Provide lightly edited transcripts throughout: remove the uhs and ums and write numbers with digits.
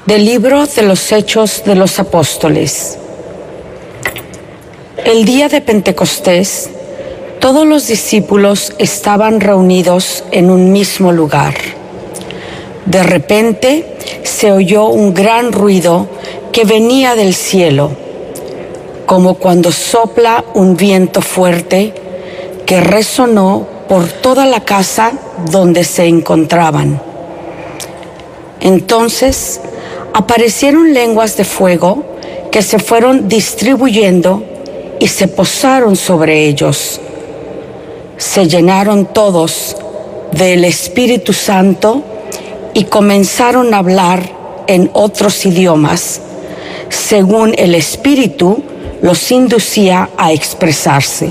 Del libro de los Hechos de los Apóstoles. El día de Pentecostés, todos los discípulos estaban reunidos en un mismo lugar. De repente se oyó un gran ruido que venía del cielo, como cuando sopla un viento fuerte que resonó por toda la casa donde se encontraban. Entonces aparecieron lenguas de fuego que se fueron distribuyendo y se posaron sobre ellos. Se llenaron todos del Espíritu Santo y comenzaron a hablar en otros idiomas, según el Espíritu los inducía a expresarse.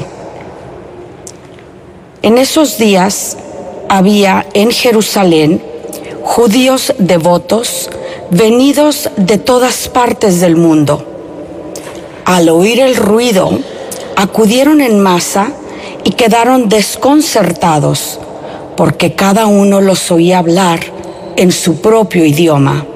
En esos días había en Jerusalén judíos devotos venidos de todas partes del mundo. Al oír el ruido, acudieron en masa y quedaron desconcertados, porque cada uno los oía hablar en su propio idioma.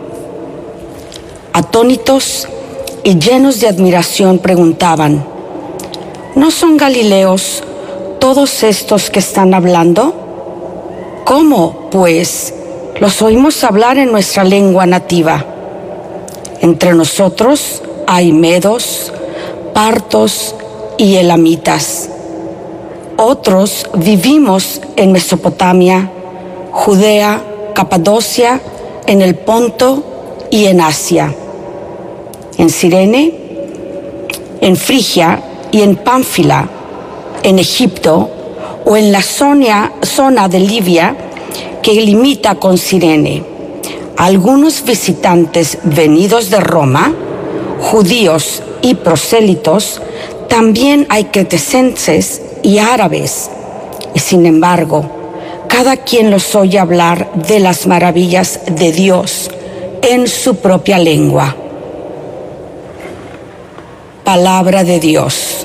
Atónitos y llenos de admiración preguntaban: ¿no son galileos todos estos que están hablando? ¿Cómo, pues, los oímos hablar en nuestra lengua nativa? Entre nosotros hay medos, partos y elamitas. Otros vivimos en Mesopotamia, Judea, Capadocia, en el Ponto y en Asia, en Cirene, en Frigia y en Pánfila, en Egipto o en la zona de Libia que limita con Cirene. Algunos visitantes venidos de Roma, judíos y prosélitos, también hay cretenses y árabes, y sin embargo, cada quien los oye hablar de las maravillas de Dios en su propia lengua. Palabra de Dios.